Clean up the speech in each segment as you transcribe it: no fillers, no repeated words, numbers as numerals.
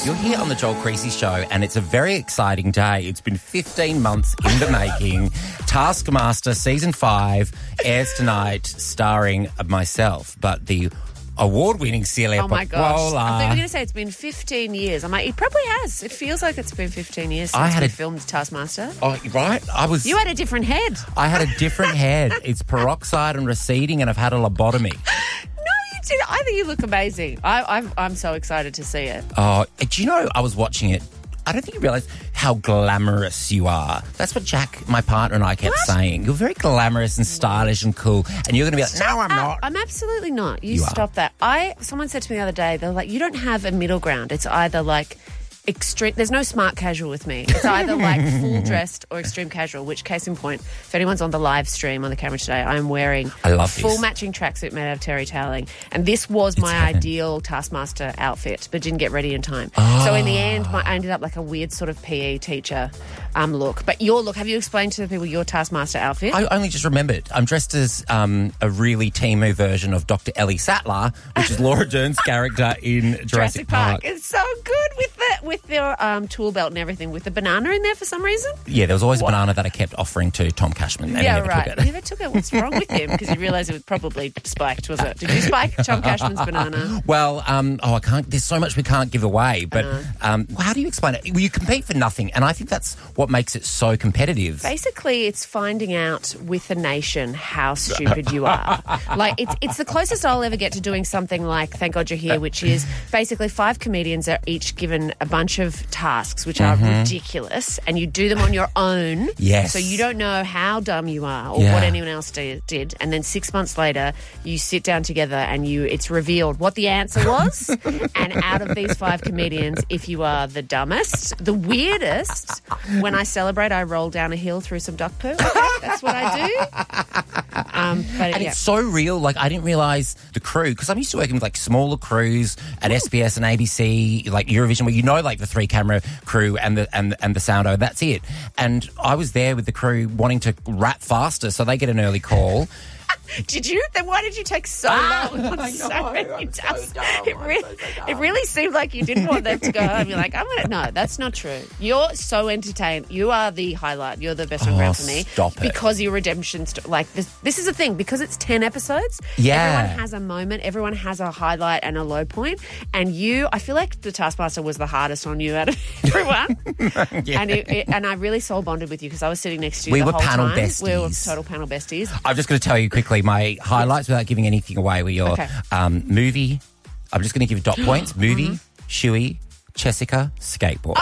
You're here on the Joel Creasy Show, and it's a very exciting day. It's been 15 months in the making. Taskmaster Season 5 airs tonight, starring myself, but the award-winning Celia Oh, my gosh. I Pacquola. thought you were going to say it's been 15 years. I'm like, it probably has. It feels like it's been 15 years since we filmed Taskmaster. Oh, right? You had a different head. I had a different head. It's peroxide and receding, and I've had a lobotomy. I think you look amazing. I'm so excited to see it. Oh, do you know, I was watching it. I don't think you realise how glamorous you are. That's what Jack, my partner, and I kept saying. You're very glamorous and stylish and cool. And you're going to be like, no, I'm not. I'm absolutely not. You stop that. Someone said to me the other day, they're like, you don't have a middle ground. It's either like extreme. There's no smart casual with me. It's either like full dressed or extreme casual, which, case in point, if anyone's on the live stream on the camera today, I'm wearing a full matching tracksuit made out of terry toweling. And this was my ideal Taskmaster outfit, but didn't get ready in time. So in the end, I ended up like a weird sort of PE teacher look. But your look, have you explained to the people your Taskmaster outfit? I only just remembered. I'm dressed as a really Timu version of Dr. Ellie Sattler, which is Laura Dern's character in Jurassic Park. It's so good with their tool belt and everything, with the banana in there for some reason. Yeah, there was always a banana that I kept offering to Tom Cashman. And he never took it. You never took it. What's wrong with him? Because you realised it was probably spiked, was it? Did you spike Tom Cashman's banana? Well, I can't. There's so much we can't give away. But how do you explain it? Well, you compete for nothing, and I think that's what makes it so competitive. Basically, it's finding out with the nation how stupid you are. Like, it's the closest I'll ever get to doing something like Thank God You're Here, which is basically 5 comedians are each given a bunch of tasks which are ridiculous, and you do them on your own. Yes. So you don't know how dumb you are or what anyone else did. And then 6 months later, you sit down together and it's revealed what the answer was. And out of these 5 comedians, if you are the dumbest, the weirdest, when I celebrate, I roll down a hill through some duck poo. Okay, that's what I do. It's so real. Like, I didn't realise the crew, because I'm used to working with like smaller crews at SBS and ABC, like Eurovision, where you know, like the 3-camera crew and the soundo. That's it. And I was there with the crew wanting to rap faster, so they get an early call. Did you? Then why did you take so long? It really seemed like you didn't want them to go home. You're like, no, that's not true. You're so entertained. You are the highlight. You're the best on ground for me. Stop it. Because your redemption, this is the thing, because it's 10 episodes, everyone has a moment, everyone has a highlight and a low point, and I feel like the Taskmaster was the hardest on you out of everyone. And I really soul bonded with you because I was sitting next to you the whole time. Besties. We were total panel besties. I'm just going to tell you quickly my highlights without giving anything away. Were your movie, I'm just going to give you dot points, movie, Shuey, Jessica, skateboard.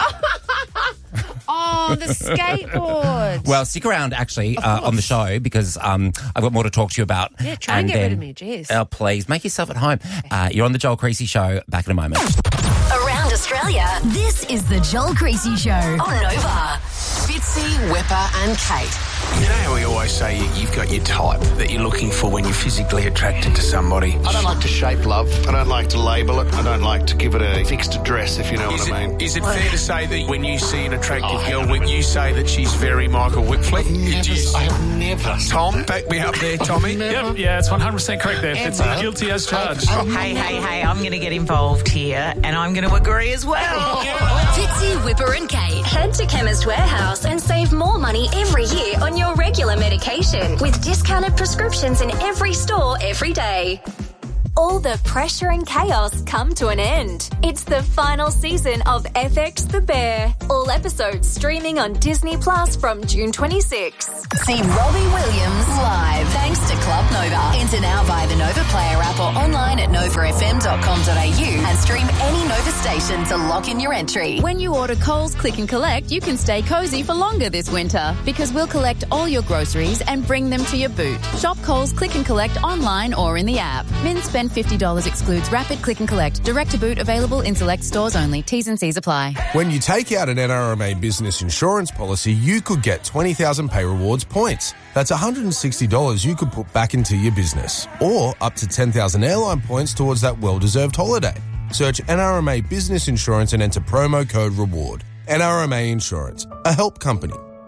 Oh, the skateboard. Well, stick around, actually, on the show, because I've got more to talk to you about. Yeah, try and get rid of me, jeez. Please, make yourself at home. You're on the Joel Creasy Show. Back in a moment. Around Australia, this is the Joel Creasy Show on Nova. Fitzy, Whipper and Kate. You know how we always say you've got your type that you're looking for when you're physically attracted to somebody? I don't like to shape love. I don't like to label it. I don't like to give it a fixed address, if you know what I mean. Is it fair to say that when you see an attractive girl, when you say that she's very Michael Whitfleet? I have never. Tom, back me up there, Tommy. Yep, yeah, it's 100% correct there. It's guilty as charged. Hey, I'm going to get involved here, and I'm going to agree as well. Fitzy, Whipper and Kate. Head to Chemist Warehouse and save more money every year on your regular medication with discounted prescriptions in every store every day. All the pressure and chaos come to an end. It's the final season of FX The Bear. All episodes streaming on Disney Plus from June 26. See Robbie Williams live thanks to Club Nova. Enter now via the Nova Player app or online at novafm.com.au and stream any Nova station to lock in your entry. When you order Coles Click and Collect, you can stay cozy for longer this winter because we'll collect all your groceries and bring them to your boot. Shop Coles Click and Collect online or in the app. Min spend $50 excludes rapid click and collect. Direct to boot available in select stores only. T's and C's apply. When you take out an NRMA business insurance policy, you could get 20,000 Pay Rewards points. That's $160 you could put back into your business. Or up to 10,000 airline points towards that well-deserved holiday. Search NRMA Business Insurance and enter promo code REWARD. NRMA Insurance, a help company.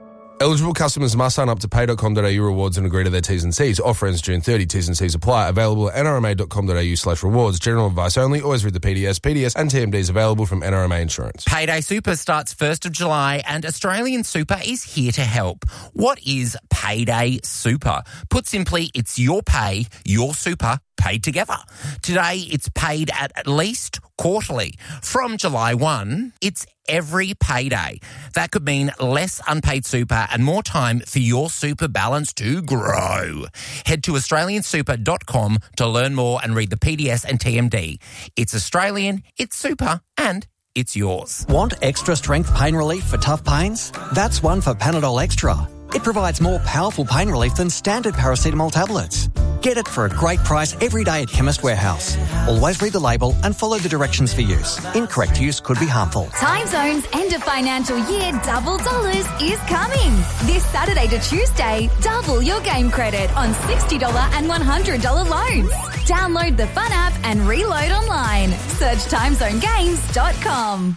Eligible customers must sign up to pay.com.au rewards and agree to their T's and C's. Offer ends June 30. T's and C's apply. Available at nrma.com.au/rewards. General advice only. Always read the PDS. PDS and TMDs available from NRMA Insurance. Payday Super starts 1st of July and Australian Super is here to help. What is Payday Super? Put simply, it's your pay, your super, paid together. Today, it's paid at least quarterly. From July 1, it's every payday. That could mean less unpaid super and more time for your super balance to grow. Head to australiansuper.com to learn more and read the PDS and TMD. It's Australian, it's super, and it's yours. Want extra strength pain relief for tough pains? That's one for Panadol Extra. It provides more powerful pain relief than standard paracetamol tablets. Get it for a great price every day at Chemist Warehouse. Always read the label and follow the directions for use. Incorrect use could be harmful. Time Zone's end of financial year double dollars is coming. This Saturday to Tuesday, double your game credit on $60 and $100 loans. Download the Fun app and reload online. Search timezonegames.com.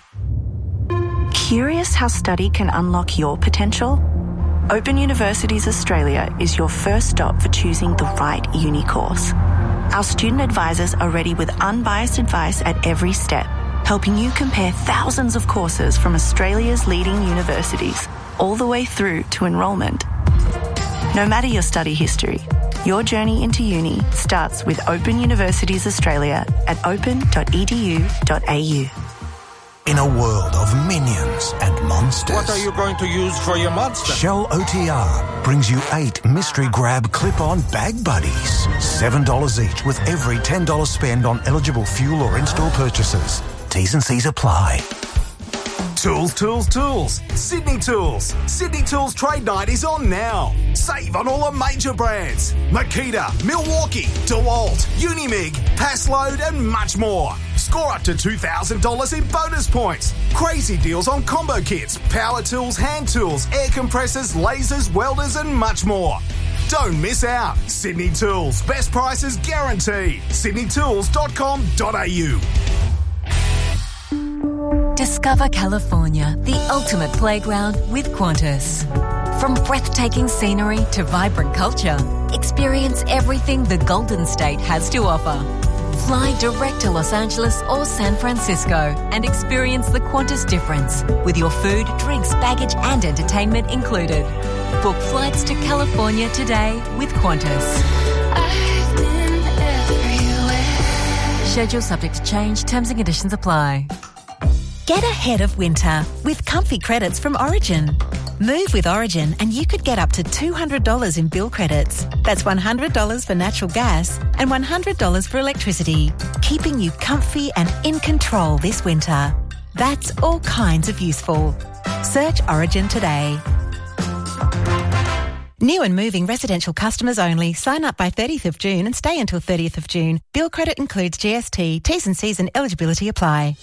Curious how study can unlock your potential? Open Universities Australia is your first stop for choosing the right uni course. Our student advisors are ready with unbiased advice at every step, helping you compare thousands of courses from Australia's leading universities, all the way through to enrolment. No matter your study history, your journey into uni starts with Open Universities Australia at open.edu.au. In a world of minions and monsters. What are you going to use for your monster? Shell OTR brings you 8 mystery grab clip-on bag buddies. $7 each with every $10 spend on eligible fuel or in-store purchases. T's and C's apply. Tools, tools, tools. Sydney Tools. Sydney Tools Trade Night is on now. Save on all the major brands. Makita, Milwaukee, DeWalt, Unimig, Passload and much more. Score up to $2,000 in bonus points. Crazy deals on combo kits, power tools, hand tools, air compressors, lasers, welders and much more. Don't miss out. Sydney Tools. Best prices guaranteed. sydneytools.com.au. Discover California, the ultimate playground with Qantas. From breathtaking scenery to vibrant culture, experience everything the Golden State has to offer. Fly direct to Los Angeles or San Francisco and experience the Qantas difference with your food, drinks, baggage and entertainment included. Book flights to California today with Qantas. I've been everywhere. Schedule subject to change. Terms and conditions apply. Get ahead of winter with comfy credits from Origin. Move with Origin and you could get up to $200 in bill credits. That's $100 for natural gas and $100 for electricity, keeping you comfy and in control this winter. That's all kinds of useful. Search Origin today. New and moving residential customers only. Sign up by 30th of June and stay until 30th of June. Bill credit includes GST. T's and C's and eligibility apply.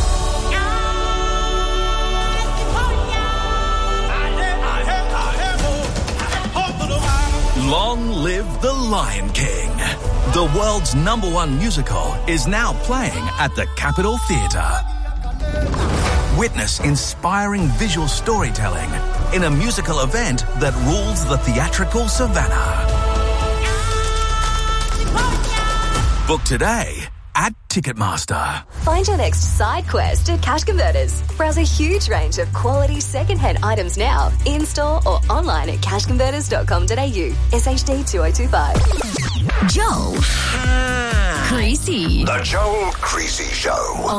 Long live the Lion King. The world's #1 musical is now playing at the Capitol Theatre. Witness inspiring visual storytelling in a musical event that rules the theatrical savannah. Book today at Ticketmaster. Find your next side quest at Cash Converters. Browse a huge range of quality second-hand items now, in-store or online at cashconverters.com.au. SHD 2025. Joel. Creasy. The Joel Creasy Show.